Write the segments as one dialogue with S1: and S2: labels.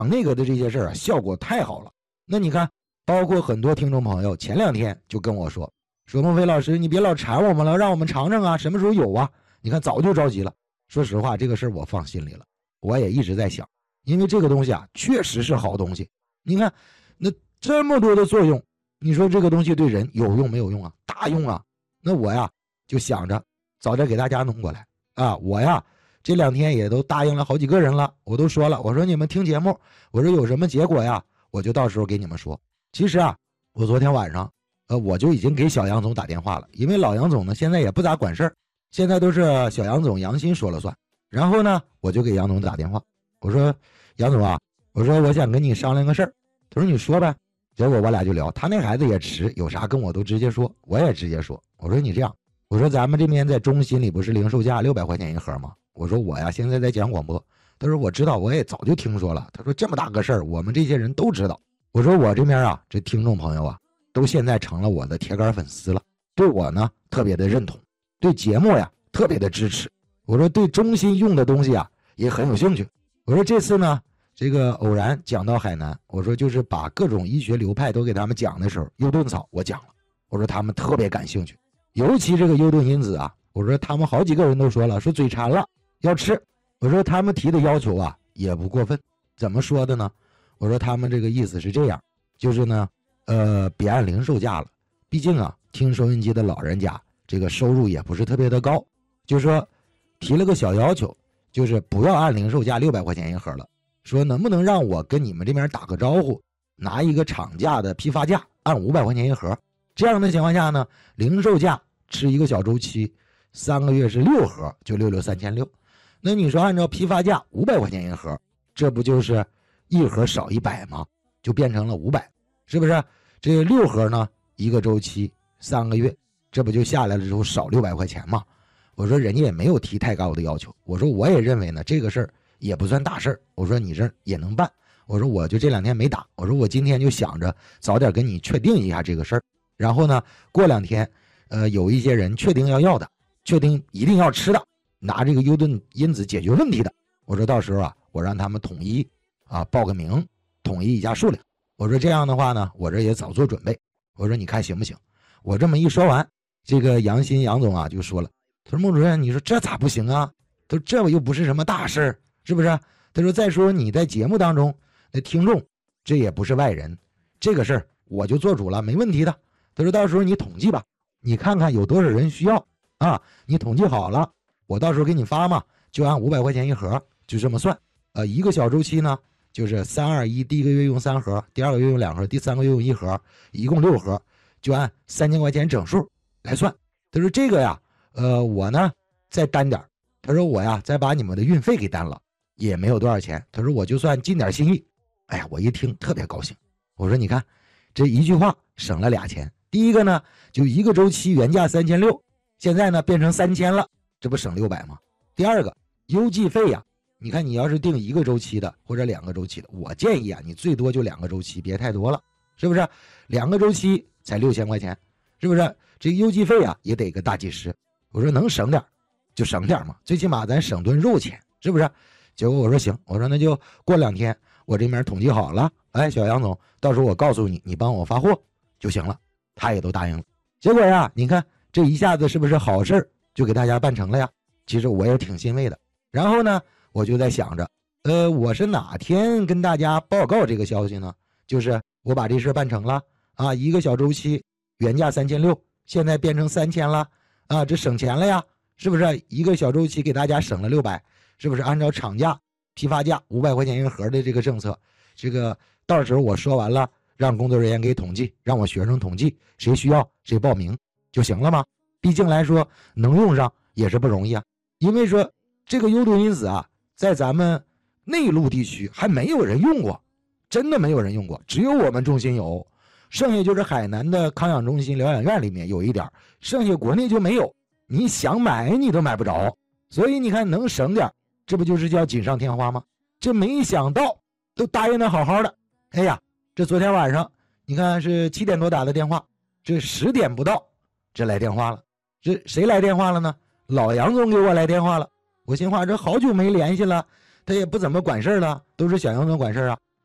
S1: 那个的这些事儿啊，效果太好了。那你看，包括很多听众朋友前2天就跟我说孟非老师，你别老缠我们了，让我们尝尝啊，什么时候有啊？你看早就着急了。说实话，这个事儿我放心里了，我也一直在想，因为这个东西啊，确实是好东西。你看，那这么多的作用，你说这个东西对人有用没有用啊？大用啊！那我呀就想着早点给大家弄过来啊。我呀这2天也都答应了好几个人了，我都说了，我说你们听节目，我说有什么结果呀，我就到时候给你们说。其实啊，我昨天晚上我就已经给小杨总打电话了，因为老杨总呢现在也不咋管事儿，现在都是小杨总杨鑫说了算。然后呢，我就给杨总打电话，我说杨总啊，我说我想跟你商量个事儿。他说你说呗。结果我俩就聊，他那孩子也直，有啥跟我都直接说，我也直接说。我说你这样，我说咱们这边在中心里不是零售价600块钱一盒吗？我说我呀现在在讲广播。他说我知道，我也早就听说了。他说这么大个事儿，我们这些人都知道。我说我这边啊，这听众朋友啊，都现在成了我的铁杆粉丝了，对我呢特别的认同，对节目呀特别的支持。我说对中心用的东西啊也很有兴趣。我说这次呢这个偶然讲到海南，我说就是把各种医学流派都给他们讲的时候，优盾草我讲了，我说他们特别感兴趣，尤其这个优盾因子啊，我说他们好几个人都说了，说嘴馋了要吃。我说他们提的要求啊也不过分，怎么说的呢？我说他们这个意思是这样，就是呢别按零售价了，毕竟啊听收音机的老人家这个收入也不是特别的高，就是说提了个小要求，就是不要按零售价600块钱一盒了，说能不能让我跟你们这边打个招呼，拿一个厂价的批发价，按500块钱一盒。这样的情况下呢，零售价吃一个小周期，3个月是6盒，就6636。那你说按照批发价500块钱一盒，这不就是一盒少100吗？就变成了500，是不是？这6盒呢，一个周期3个月，这不就下来了之后少600块钱吗？我说人家也没有提太高的要求，我说我也认为呢这个事儿也不算大事儿，我说你这也能办，我说我就这2天没打，我说我今天就想着早点跟你确定一下这个事儿，然后呢过2天有一些人确定要的，确定一定要吃的，拿这个优盾因子解决问题的，我说到时候啊我让他们统一啊报个名，统一一下数量。我说这样的话呢我这也早做准备，我说你看行不行？我这么一说完，这个杨鑫杨总啊就说了，他说孟主任你说这咋不行啊？他说这又不是什么大事，是不是？他说再说你在节目当中那听众这也不是外人，这个事儿我就做主了，没问题的。他说到时候你统计吧，你看看有多少人需要啊，你统计好了我到时候给你发嘛，就按500块钱一盒，就这么算。一个小周期呢就是321，第一个月用3盒，第2个月用2盒，第3个月用1盒，一共6盒，就按3000块钱整数来算。他说这个呀我呢再担点，他说我呀再把你们的运费给担了，也没有多少钱，他说我就算尽点心意。哎呀我一听特别高兴，我说你看这一句话省了俩钱，第一个呢就一个周期原价3600，现在呢变成3000了，这不省600吗？第二个邮寄费呀，你看你要是订1个周期的或者2个周期的，我建议啊你最多就2个周期，别太多了，是不是？2个周期才6000块钱，是不是？这个邮寄费啊也得个大几十，我说能省点就省点嘛，最起码咱省顿肉钱，是不是？结果我说行，我说那就过2天我这边统计好了，哎，小杨总，到时候我告诉你，你帮我发货就行了。他也都答应了。结果呀，你看这一下子是不是好事就给大家办成了呀？其实我也挺欣慰的。然后呢，我就在想着，我是哪天跟大家报告这个消息呢？就是我把这事办成了啊，一个小周期原价3600，现在变成3000了啊，这省钱了呀，是不是？一个小周期给大家省了600，是不是？按照厂价批发价500块钱一盒的这个政策，这个到时候我说完了，让工作人员给统计，让我学生统计谁需要谁报名就行了吗？毕竟来说能用上也是不容易啊。因为说这个优盾因子啊，在咱们内陆地区还没有人用过，真的没有人用过，只有我们中心有，剩下就是海南的康养中心疗养院里面有一点，剩下国内就没有，你想买你都买不着。所以你看能省点，这不就是叫锦上添花吗？这没想到都答应的好好的，哎呀，这昨天晚上你看是7点多打的电话，这10点不到这来电话了。这谁来电话了呢？老杨总给我来电话了。我心话这好久没联系了，他也不怎么管事了，都是小杨总管事啊。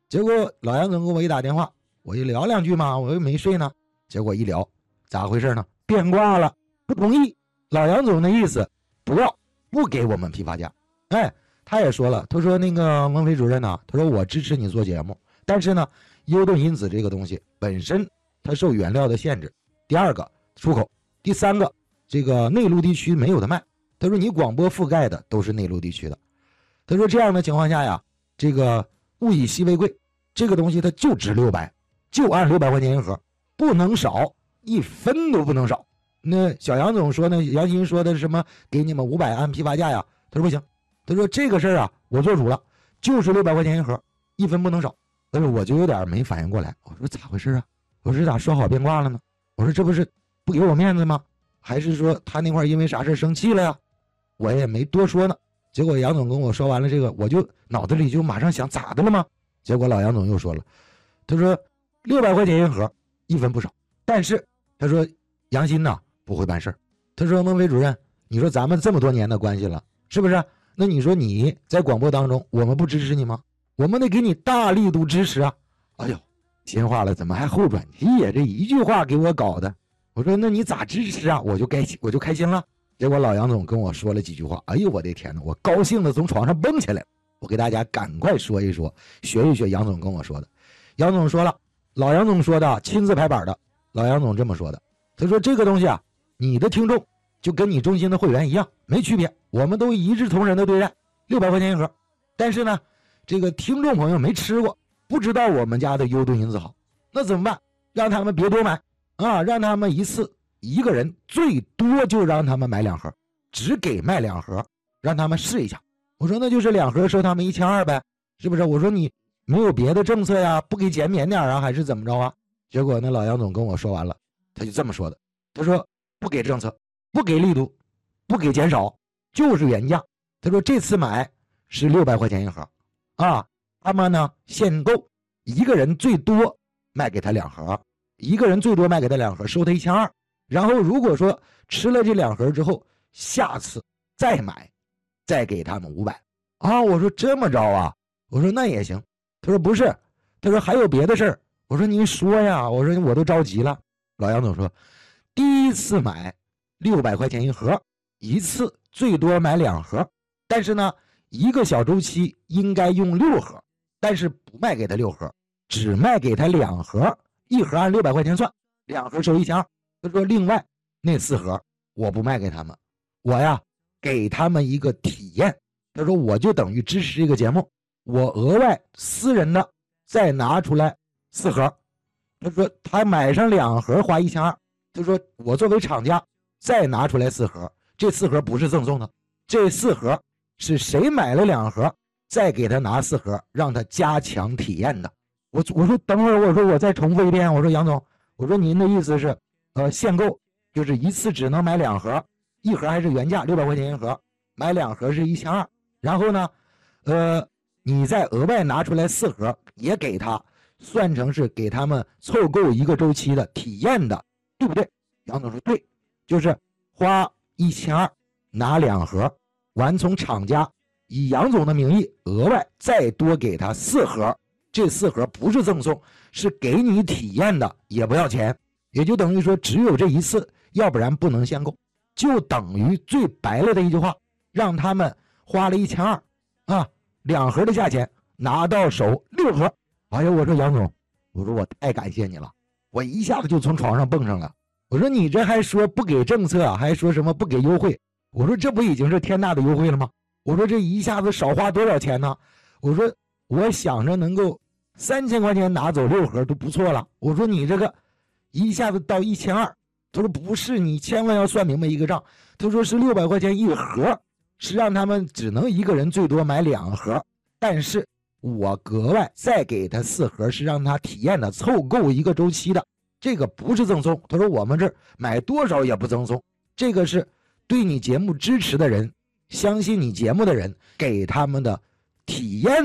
S1: 结果老杨总给我一打电话，我一聊2句嘛，我又没睡呢。结果一聊，咋回事呢？变卦了，不同意。老杨总的意思，不给我们批发价。哎，他也说了，他说那个孟非主任呢，他说我支持你做节目，但是呢，优动因子这个东西本身它受原料的限制。第二个出口，第三个这个内陆地区没有的卖。他说你广播覆盖的都是内陆地区的。他说这样的情况下呀，这个物以稀为贵，这个东西它就值600，就按600块钱一盒，不能少，1分都不能少。那小杨总说呢，杨鑫说的什么给你们500按批发价呀？他说不行，他说这个事儿啊，我做主了，就是600块钱一盒，1分不能少。但是我就有点没反应过来，我说咋回事啊？我说咋说好变卦了呢？我说这不是不给我面子吗？还是说他那块因为啥事生气了呀？我也没多说呢。结果杨总跟我说完了这个，我就脑子里就马上想咋的了吗？结果老杨总又说了，他说600块钱一盒，1分不少。但是他说杨鑫呐不会办事儿。他说孟非主任，你说咱们这么多年的关系了，是不是？那你说你在广播当中，我们不支持你吗？我们得给你大力度支持啊！哎呦，心话了，怎么还后转气呀？这一句话给我搞的。我说那你咋支持啊？我就开心了。结果老杨总跟我说了几句话，哎呦我的天哪，我高兴的从床上蹦起来。我给大家赶快说一说，学一学杨总跟我说的。杨总说了，老杨总说的亲自拍板的。老杨总这么说的，他说这个东西啊，你的听众就跟你中心的会员一样，没区别，我们都一视同仁的对待，600块钱一盒。但是呢，这个听众朋友没吃过，不知道我们家的优动因子好，那怎么办？让他们别多买啊，让他们一个人最多就让他们买2盒，只给卖2盒，让他们试一下。我说那就是2盒收他们1200呗，是不是？我说你没有别的政策呀，不给减免点啊，还是怎么着啊？结果那老杨总跟我说完了，他就这么说的，他说不给政策，不给力度，不给减少，就是原价。他说这次买是600块钱一盒啊，他们呢限购，一个人最多卖给他2盒，一个人最多卖给他2盒，收他1200。然后如果说吃了这2盒之后，下次再买，再给他们500啊。我说这么着啊？我说那也行。他说不是，他说还有别的事儿。我说您说呀，我说我都着急了。老杨总说，第一次买600块钱一盒，一次最多买2盒，但是呢，一个小周期应该用6盒，但是不卖给他6盒，只卖给他2盒，1盒按600块钱算，2盒收1200。他说另外那4盒我不卖给他们，我呀给他们一个体验。他说我就等于支持这个节目，我额外私人的再拿出来4盒。他说他买上2盒花1200。他说我作为厂家再拿出来4盒，这4盒不是赠送的，这4盒是谁买了2盒再给他拿4盒，让他加强体验的。我说等会儿，我说我再重复一遍，我说杨总，我说您的意思是限购就是一次只能买2盒，1盒还是原价600块钱一盒，买2盒是1200，然后呢你再额外拿出来4盒也给他，算成是给他们凑够一个周期的体验的，对不对？杨总说对，就是花1200拿2盒，完从厂家以杨总的名义额外再多给他4盒，这4盒不是赠送，是给你体验的，也不要钱，也就等于说只有这一次，要不然不能限购，就等于最白了的一句话，让他们花了1200啊，2盒的价钱拿到手6盒。哎呀，我说杨总，我说我太感谢你了，我一下子就从床上蹦上了。我说你这还说不给政策，还说什么不给优惠，我说这不已经是天大的优惠了吗？我说这一下子少花多少钱呢？我说我想着能够3000块钱拿走6盒都不错了，我说你这个一下子到1200，他说不是，你千万要算明白一个账，他说是600块钱一盒，是让他们只能一个人最多买2盒，但是我格外再给他4盒，是让他体验的，凑够一个周期的，这个不是赠送。他说我们这儿买多少也不赠送，这个是对你节目支持的人，相信你节目的人给他们的体验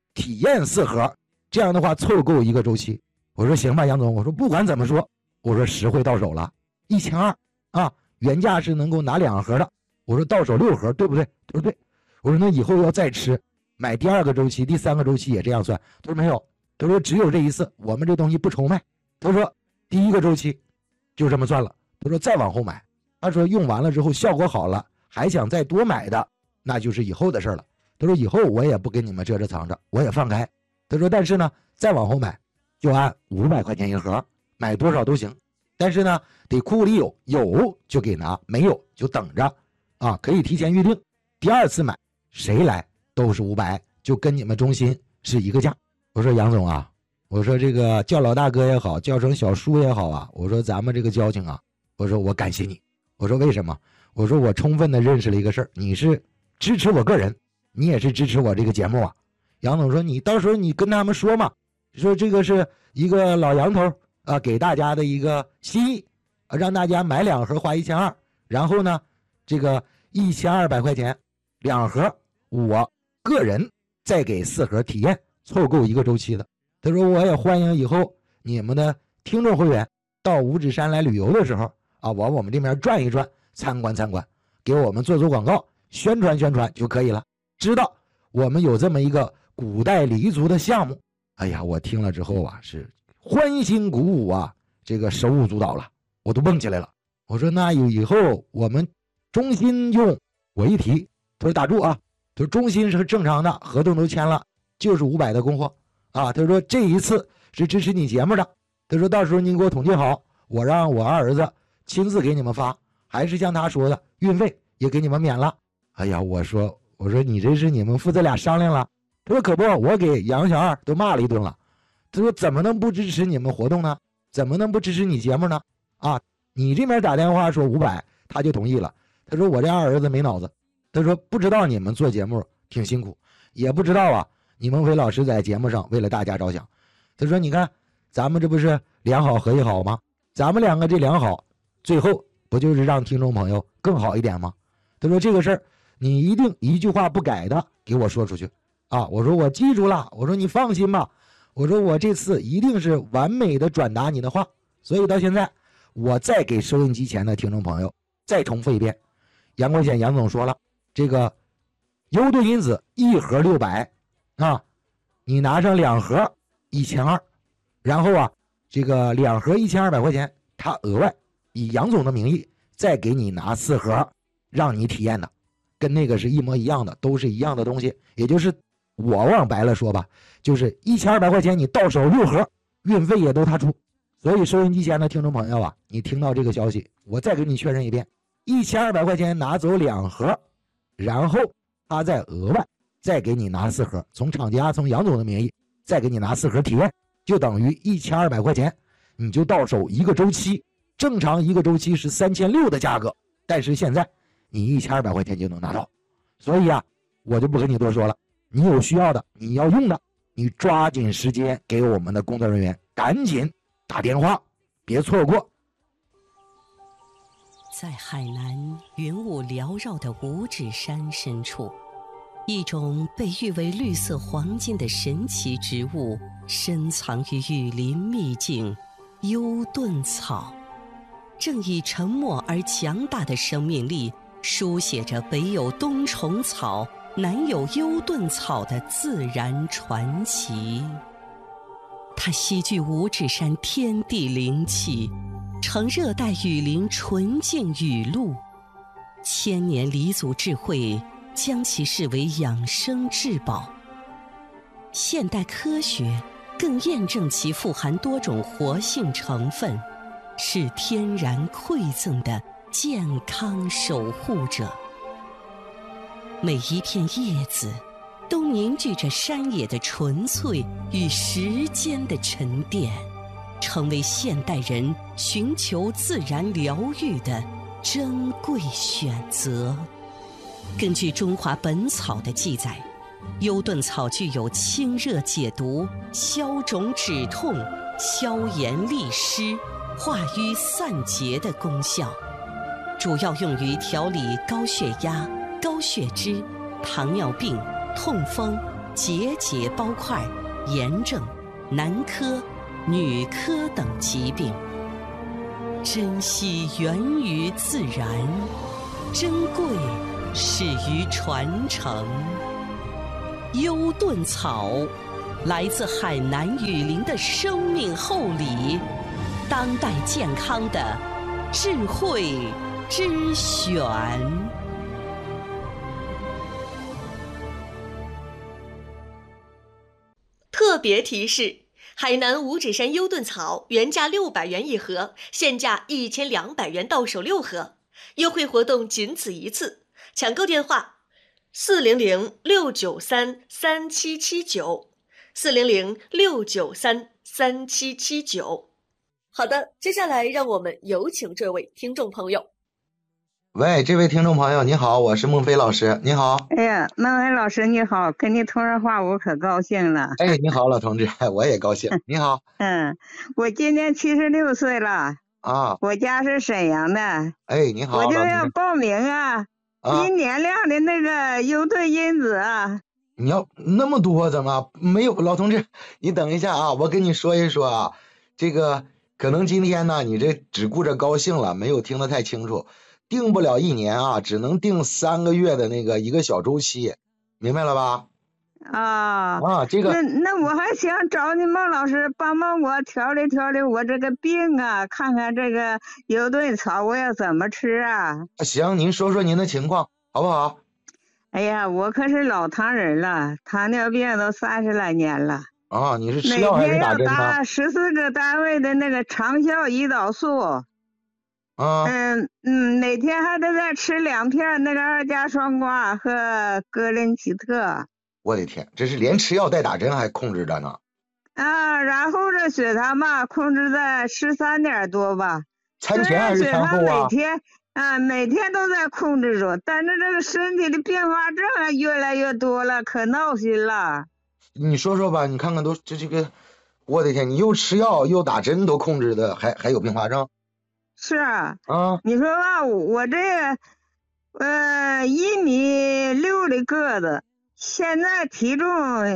S1: 4盒，这样的话凑够一个周期。我说行吧杨总，我说不管怎么说，我说实惠到手了，1200啊，原价是能够拿2盒的，我说到手6盒对不对？他说对。我说那以后要再吃，买第2个周期第3个周期也这样算？他说没有， 他说只有这一次，我们这东西不愁卖。他说第一个周期就这么算了。他说再往后买，他说用完了之后效果好了，还想再多买的，那就是以后的事了。他说以后我也不跟你们遮着藏着，我也放开。他说但是呢，再往后买就按500块钱一盒，买多少都行。但是呢，得库里有就给拿，没有就等着啊，可以提前预定。第二次买谁来都是500，就跟你们中心是一个价。我说杨总啊，我说这个叫老大哥也好，叫成小叔也好啊，我说咱们这个交情啊，我说我感谢你。我说为什么？我说我充分的认识了一个事儿，你是支持我个人，你也是支持我这个节目啊。杨总说你到时候你跟他们说嘛，说这个是一个老杨头啊，给大家的一个心意啊，让大家买2盒花1200，然后呢这个1200块钱2盒，我个人再给4盒体验，凑够一个周期的。他说我也欢迎以后你们的听众会员到五指山来旅游的时候啊，往我们这边转一转，参观参观，给我们做广告，宣传宣传就可以了。知道我们有这么一个古代黎族的项目。哎呀，我听了之后啊，是欢欣鼓舞啊，这个手舞足蹈了，我都蹦起来了。我说那以后我们中心用，我一提，他说打住啊，他说中心是正常的，合同都签了，就是500的供货啊。他说这一次是支持你节目的，他说到时候你给我统计好，我让我二儿子亲自给你们发，还是像他说的运费也给你们免了。哎呀，我说你这是你们父子俩商量了。他说可不，我给杨小二都骂了一顿了。他说怎么能不支持你们活动呢？怎么能不支持你节目呢？啊，你这边打电话说500，他就同意了。他说我这二儿子没脑子，他说不知道你们做节目挺辛苦，也不知道啊你们韦老师在节目上为了大家着想。他说你看咱们这不是良好合一好吗？咱们2个这良好，最后不就是让听众朋友更好一点吗？他说这个事儿你一定一句话不改的给我说出去啊！我说我记住了，我说你放心吧，我说我这次一定是完美的转达你的话。所以到现在我再给收音机前的听众朋友再重复一遍，杨国显杨总说了，这个优盾因子1盒600啊，你拿上2盒1200，然后啊这个2盒1200块钱，他额外以杨总的名义再给你拿4盒让你体验的，跟那个是一模一样的，都是一样的东西。也就是我往白了说吧，就是1200块钱你到手6盒，运费也都他出。所以收音机前的听众朋友啊，你听到这个消息，我再给你确认一遍，1200块钱拿走2盒，然后他再额外再给你拿4盒，从厂家从杨总的名义再给你拿4盒体验，就等于1200块钱你就到手一个周期。正常一个周期是3600的价格，但是现在你1200块钱就能拿到。所以啊，我就不跟你多说了，你有需要的，你要用的，你抓紧时间给我们的工作人员赶紧打电话，别错过。
S2: 在海南云雾缭绕的五指山深处，一种被誉为绿色黄金的神奇植物深藏于雨林秘境幽盾草，正以沉默而强大的生命力书写着北有冬虫草，南有幽盾草的自然传奇。它吸聚五指山天地灵气，呈热带雨林纯净雨露，千年黎族智慧将其视为养生至宝。现代科学更验证其富含多种活性成分，是天然馈赠的健康守护者。每一片叶子都凝聚着山野的纯粹与时间的沉淀，成为现代人寻求自然疗愈的珍贵选择。根据《中华本草》的记载，幽盾草具有清热解毒、消肿止痛、消炎利湿、化瘀散结的功效，主要用于调理高血压、高血脂、糖尿病、痛风、结节包块、炎症、男科、女科等疾病。珍惜源于自然，珍贵始于传承。幽盾草， 来自海南雨林的生命厚礼，当代健康的智慧之选。
S3: 特别提示：海南五指山优盾草原价600元一盒，现价1200元到手6盒，优惠活动仅此一次。抢购电话：400-693-3779，400-693-3779。好的，接下来让我们有请这位听众朋友。
S1: 喂，这位听众朋友，你好，我是孟非老师，你好。
S4: 哎呀，孟非老师你好，跟你通上话我可高兴了。
S1: 哎，你好，老同志，我也高兴。你好。
S4: 我今年76岁了
S1: 啊，
S4: 我家是沈阳的。
S1: 哎，你好，
S4: 我就要报名低年量的那个优盾因子啊。
S1: 你要那么多怎么没有？老同志，你等一下啊，我跟你说一说啊，这个可能今天呢，你这只顾着高兴了，没有听得太清楚。定不了1年啊，只能定3个月的那个一个小周期，明白了吧？这个
S4: 那我还想找你孟老师帮帮我调理调理我这个病啊，看看这个优盾草我要怎么吃啊？
S1: 行，您说说您的情况好不好？
S4: 哎呀，我可是老糖人了，糖尿病都30来年了。
S1: 你是吃药还是打针呢？
S4: 每天要打14个单位的那个长效胰岛素。每天还得再吃2片那个2价双胍和格林奇特。
S1: 我的天，这是连吃药带打针还控制着呢。
S4: 然后这血糖吧控制在13点多吧。
S1: 餐前还是餐后啊？
S4: 每天都在控制着，但是这个身体的并发症越来越多了，可闹心了。
S1: 你说说吧，你看看都这个，我的天，你又吃药又打针都控制的，还有并发症？
S4: 是你说吧，我这1.6米的个子，现在体重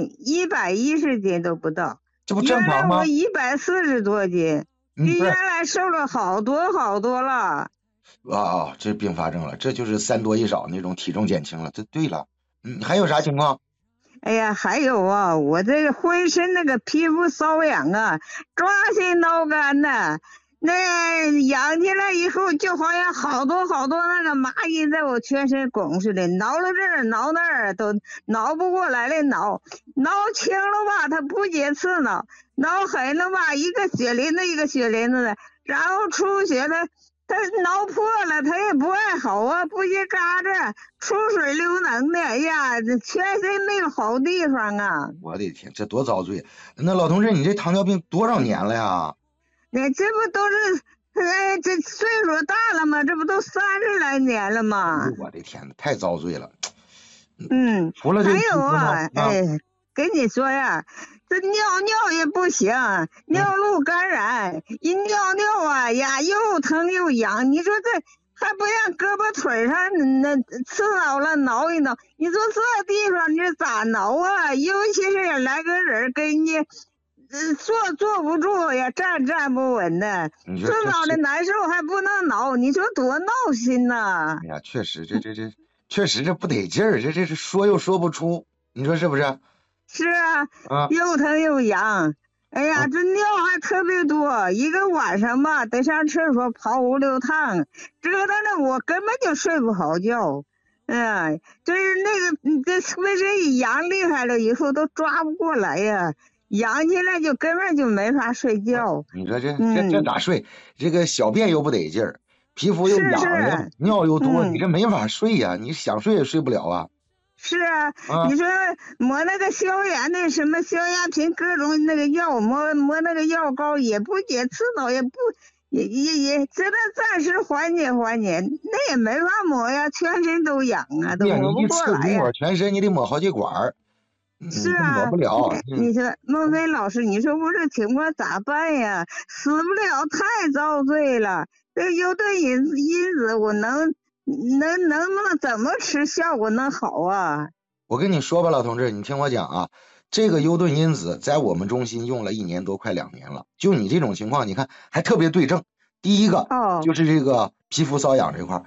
S4: 110斤都不到，
S1: 这不正常吗？
S4: 我140多斤，比原来瘦了好多好多了。
S1: 这并发症了，这就是3多1少那种体重减轻了。这对了，还有啥情况？
S4: 哎呀，还有我这个浑身那个皮肤瘙痒抓心挠肝的。那痒起来以后，就好像好多好多那个蚂蚁在我全身拱似的，挠了这儿挠那儿都挠不过来了，挠轻了吧它不解刺挠狠了吧一个血淋子一个血淋子的，然后出血了它挠破了它也不爱好不结嘎子出水流脓的，哎呀全身没有好地方
S1: 我的天，这多遭罪。那老同志，你这糖尿病多少年了呀？
S4: 这不都是这岁数大了吗？这不都30来年了吗？
S1: 我的天，太遭罪了。
S4: 除了这还有跟你说呀，这尿也不行，尿路感染，一尿又疼又痒，你说这还不让胳膊腿上那刺挠了挠一挠，你说这地方你咋挠尤其是来个人跟你坐不住呀，站不稳的，这挠的难受还不能挠，你说多闹心呐！
S1: 哎呀，确实这确实这不得劲儿，这是说又说不出，你说是不是？
S4: 是又疼又痒，哎呀，这尿还特别多，一个晚上吧得上厕所跑5、6趟，折腾的我根本就睡不好觉。就是那个这浑身一痒厉害了以后都抓不过来呀。痒起来就根本就没法睡觉。
S1: 你说这咋睡？这个小便又不得劲儿，皮肤又痒了，尿又多，你这没法睡呀，你想睡也睡不了
S4: 是你说抹那个消炎的什么消炎品各种那个药，抹那个药膏也不解刺挠，也只能暂时缓解，那也没法抹呀，全身都痒都抹不过来呀。
S1: 全身你得抹好几管。
S4: 是
S1: 抹不了。
S4: 你说孟非老师，你说我这情况咋办呀？死不了，太遭罪了。这优盾因子我能不能怎么吃效果能好
S1: 我跟你说吧，老同志，你听我讲这个优盾因子在我们中心用了1年多，快2年了。就你这种情况，你看还特别对症。第一个就是这个皮肤瘙痒这块，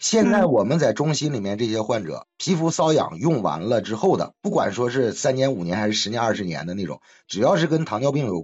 S1: 现在我们在中心里面这些患者，皮肤瘙痒用完了之后的，不管说是3年5年还是10年20年的那种，只要是跟糖尿病有